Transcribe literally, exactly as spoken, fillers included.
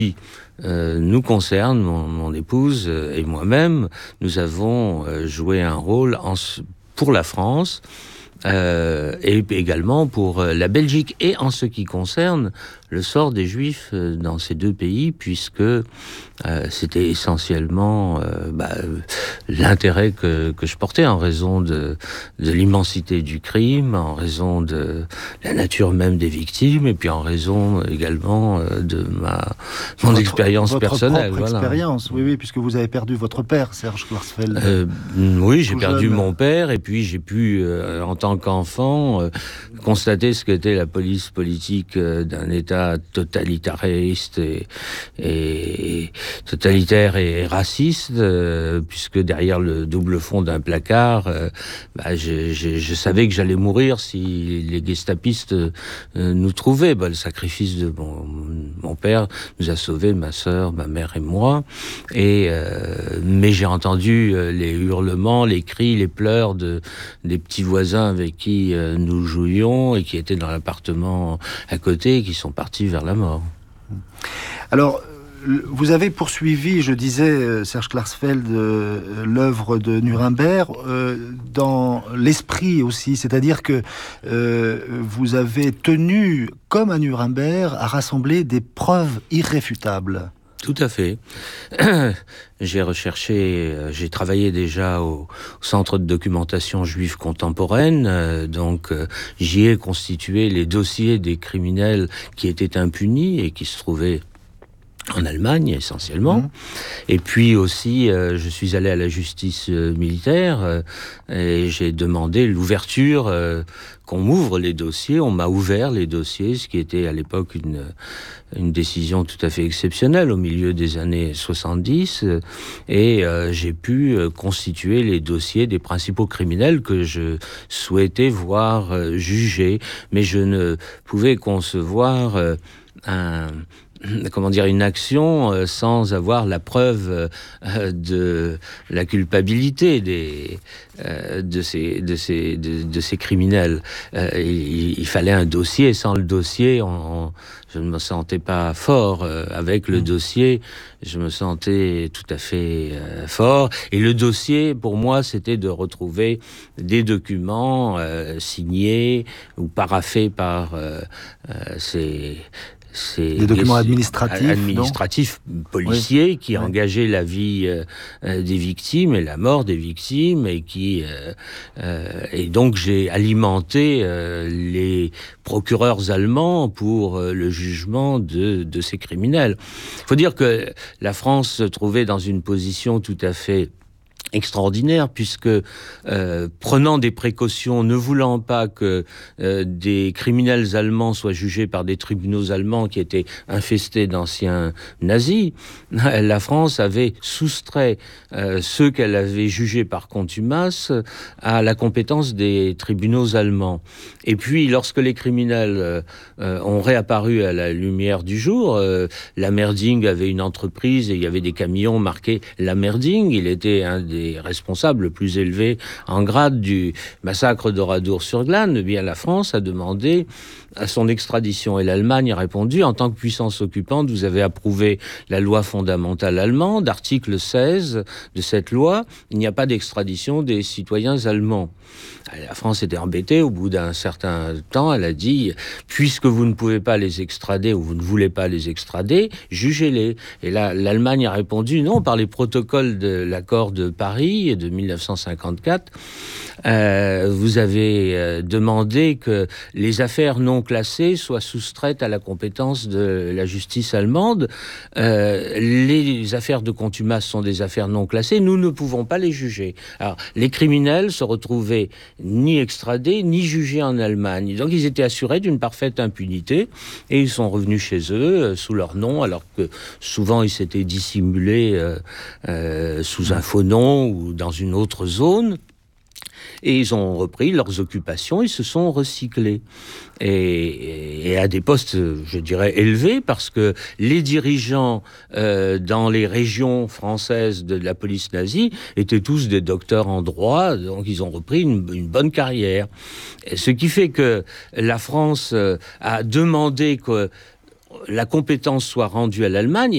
Euh, nous concerne, mon, mon épouse euh, et moi-même, nous avons euh, joué un rôle en, pour la France euh, et également pour euh, la Belgique, et en ce qui concerne le sort des Juifs euh, dans ces deux pays, puisque euh, c'était essentiellement euh, bah, l'intérêt que, que je portais en raison de, de l'immensité du crime, en raison de la nature même des victimes, et puis en raison également euh, de ma mon votre, expérience votre personnelle. Votre voilà. expérience, oui, oui, puisque vous avez perdu votre père, Serge Klarsfeld. Euh, oui, j'ai perdu jeune. mon père, et puis j'ai pu, euh, en tant qu'enfant, euh, constater ce qu'était la police politique euh, d'un État totalitariste et, et totalitaire et raciste, euh, puisque derrière le double fond d'un placard, euh, bah, je, je, je savais que j'allais mourir si les gestapistes euh, nous trouvaient. Bah, le sacrifice de mon, mon père nous a sauvés, ma sœur, ma mère et moi. Et euh, mais j'ai entendu euh, les hurlements, les cris, les pleurs de des petits voisins avec qui euh, nous jouions et qui étaient dans l'appartement à côté et qui sont partis vers la mort. Alors, vous avez poursuivi, je disais, Serge Klarsfeld, euh, l'œuvre de Nuremberg euh, dans l'esprit aussi, c'est-à-dire que euh, vous avez tenu, comme à Nuremberg, à rassembler des preuves irréfutables. Tout à fait. J'ai recherché, j'ai travaillé déjà au Centre de documentation juive contemporaine, euh, donc euh, j'y ai constitué les dossiers des criminels qui étaient impunis et qui se trouvaient en Allemagne essentiellement. Mmh. Et puis aussi, euh, je suis allé à la justice euh, militaire euh, et j'ai demandé l'ouverture, euh, qu'on m'ouvre les dossiers. On m'a ouvert les dossiers, ce qui était à l'époque une, une décision tout à fait exceptionnelle au milieu des années soixante-dix. Euh, et euh, j'ai pu euh, constituer les dossiers des principaux criminels que je souhaitais voir euh, jugés. Mais je ne pouvais concevoir euh, un... comment dire, une action euh, sans avoir la preuve euh, de la culpabilité des, euh, de, ces, de, ces, de, de ces criminels. Euh, il, il fallait un dossier. Sans le dossier, on, on, je ne me sentais pas fort. Euh, avec le mmh. dossier, je me sentais tout à fait euh, fort. Et le dossier, pour moi, c'était de retrouver des documents euh, signés ou paraphés par euh, euh, ces... C'est des documents administratifs, administratifs policiers oui. qui oui. engageaient la vie euh, des victimes et la mort des victimes et qui euh, euh, et donc j'ai alimenté euh, les procureurs allemands pour euh, le jugement de, de ces criminels. Il faut dire que la France se trouvait dans une position tout à fait extraordinaire, puisque euh, prenant des précautions, ne voulant pas que euh, des criminels allemands soient jugés par des tribunaux allemands qui étaient infestés d'anciens nazis, la France avait soustrait euh, ceux qu'elle avait jugés par contumace à la compétence des tribunaux allemands. Et puis, lorsque les criminels euh, euh, ont réapparu à la lumière du jour, euh, Lammerding avait une entreprise et il y avait des camions marqués Lammerding. Il était un des responsables le plus élevés en grade du massacre d'Oradour-sur-Glane. Eh bien, la France a demandé à son extradition et l'Allemagne a répondu: en tant que puissance occupante, vous avez approuvé la loi fondamentale allemande, article seize de cette loi, il n'y a pas d'extradition des citoyens allemands. La France était embêtée. Au bout d'un certain temps, elle a dit: puisque vous ne pouvez pas les extrader ou vous ne voulez pas les extrader, jugez-les. Et là, l'Allemagne a répondu: non, par les protocoles de l'accord de Paris de mille neuf cent cinquante-quatre, euh, vous avez euh, demandé que les affaires non classées soient soustraites à la compétence de la justice allemande. Euh, les affaires de contumace sont des affaires non classées. Nous ne pouvons pas les juger. Alors, les criminels se retrouvaient ni extradés, ni jugés en Allemagne. Donc, ils étaient assurés d'une parfaite impunité et ils sont revenus chez eux euh, sous leur nom, alors que souvent, ils s'étaient dissimulés euh, euh, sous un faux nom ou dans une autre zone. Et ils ont repris leurs occupations, ils se sont recyclés. Et, et à des postes, je dirais, élevés, parce que les dirigeants euh, dans les régions françaises de la police nazie étaient tous des docteurs en droit, donc ils ont repris une, une bonne carrière. Et ce qui fait que la France a demandé que la compétence soit rendue à l'Allemagne.